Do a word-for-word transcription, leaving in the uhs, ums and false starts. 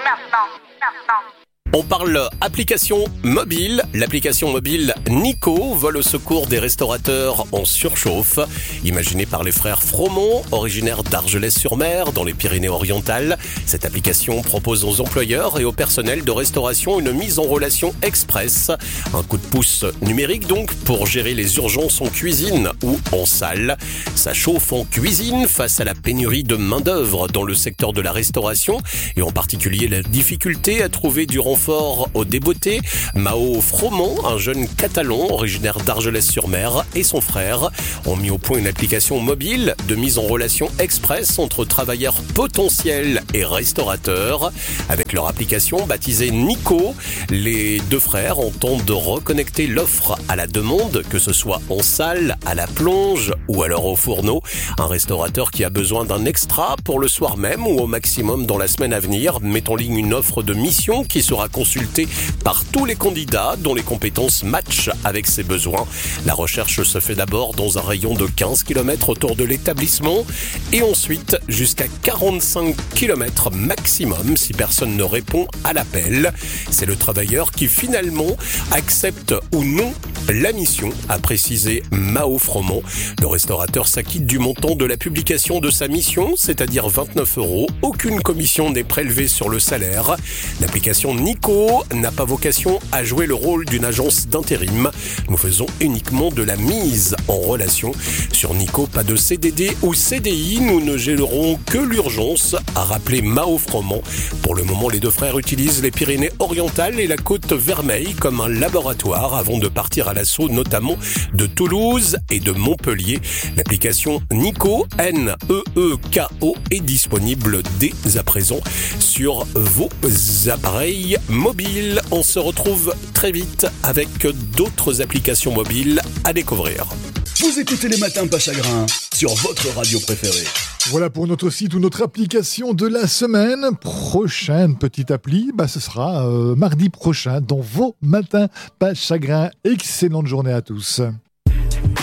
On parle application mobile. L'application mobile Nico vole au secours des restaurateurs en surchauffe. Imaginée par les frères Fromont, originaires d'Argelès-sur-Mer, dans les Pyrénées-Orientales, cette application propose aux employeurs et au personnel de restauration une mise en relation express. Un coup de pouce numérique donc pour gérer les urgences en cuisine ou en salle. Ça chauffe en cuisine face à la pénurie de main-d'œuvre dans le secteur de la restauration et en particulier la difficulté à trouver du renfort fort au débeauté. Mao Fromont, un jeune catalan originaire d'Argelès-sur-Mer, et son frère ont mis au point une application mobile de mise en relation express entre travailleurs potentiels et restaurateurs. Avec leur application baptisée Nico, les deux frères entendent reconnecter l'offre à la demande, que ce soit en salle, à la plonge ou alors au fourneau. Un restaurateur qui a besoin d'un extra pour le soir même ou au maximum dans la semaine à venir met en ligne une offre de mission qui sera consulté par tous les candidats dont les compétences matchent avec ses besoins. La recherche se fait d'abord dans un rayon de quinze kilomètres autour de l'établissement et ensuite jusqu'à quarante-cinq kilomètres maximum si personne ne répond à l'appel. C'est le travailleur qui finalement accepte ou non la mission, a précisé Mao Fromont. Le restaurateur s'acquitte du montant de la publication de sa mission, c'est-à-dire vingt-neuf euros. Aucune commission n'est prélevée sur le salaire. L'application Nico n'a pas vocation à jouer le rôle d'une agence d'intérim. Nous faisons uniquement de la mise en relation. Sur Nico, pas de C D D ou C D I, nous ne gérerons que l'urgence, a rappelé Mao Fromont. Pour le moment, les deux frères utilisent les Pyrénées-Orientales et la Côte Vermeille comme un laboratoire avant de partir à l'assaut notamment de Toulouse et de Montpellier. L'application Nico, N E E K O, est disponible dès à présent sur vos appareils mobiles. On se retrouve très vite avec d'autres applications mobiles à découvrir. Vous écoutez Les Matins Pas Chagrin sur votre radio préférée. Voilà pour notre site ou notre application de la semaine. Prochaine petite appli, bah ce sera euh, mardi prochain dans vos Matins Pas Chagrin. Excellente journée à tous.